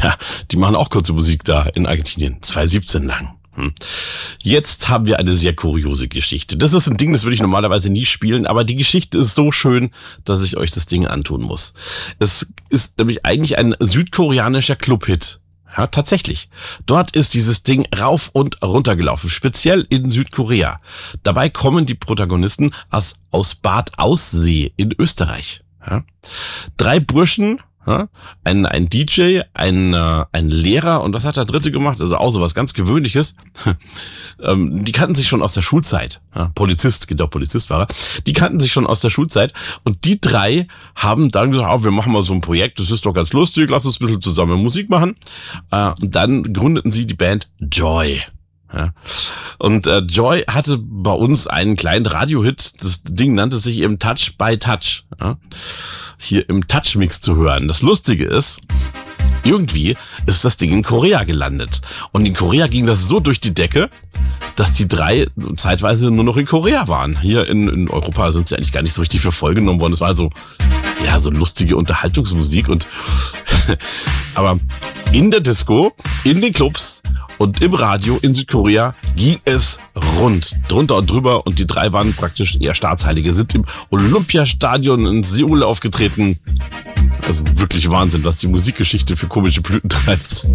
Ja, die machen auch kurze Musik da in Argentinien. 2017 lang. Jetzt haben wir eine sehr kuriose Geschichte. Das ist ein Ding, das würde ich normalerweise nie spielen, aber die Geschichte ist so schön, dass ich euch das Ding antun muss. Es ist nämlich eigentlich ein südkoreanischer Clubhit. Ja, tatsächlich. Dort ist dieses Ding rauf und runter gelaufen, speziell in Südkorea. Dabei kommen die Protagonisten aus Bad Aussee in Österreich. Ja. 3 Burschen, ja, ein DJ, ein Lehrer und was hat der dritte gemacht? Also auch so was ganz Gewöhnliches. Die kannten sich schon aus der Schulzeit. Ja, Polizist war er. Die kannten sich schon aus der Schulzeit und die 3 haben dann gesagt, wir machen mal so ein Projekt, das ist doch ganz lustig, lass uns ein bisschen zusammen Musik machen. Und dann gründeten sie die Band Joy. Ja. Und Joy hatte bei uns einen kleinen Radiohit. Das Ding nannte sich eben Touch by Touch. Ja. Hier im Touch-Mix zu hören. Das Lustige ist, irgendwie ist das Ding in Korea gelandet. Und in Korea ging das so durch die Decke, dass die 3 zeitweise nur noch in Korea waren. Hier in Europa sind sie eigentlich gar nicht so richtig für voll genommen worden. Es war also, ja, so lustige Unterhaltungsmusik und aber in der Disco, in den Clubs und im Radio in Südkorea ging es rund, drunter und drüber und die 3 waren praktisch eher Staatsheilige, sind im Olympiastadion in Seoul aufgetreten. Also wirklich Wahnsinn, was die Musikgeschichte für komische Blüten treibt.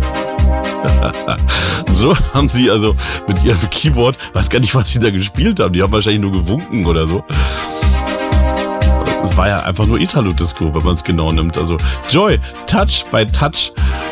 So haben sie also mit ihrem Keyboard, weiß gar nicht, was sie da gespielt haben, die haben wahrscheinlich nur gewunken oder so. Es war ja einfach nur Italo-Disco, wenn man es genau nimmt. Also Joy, Touch by Touch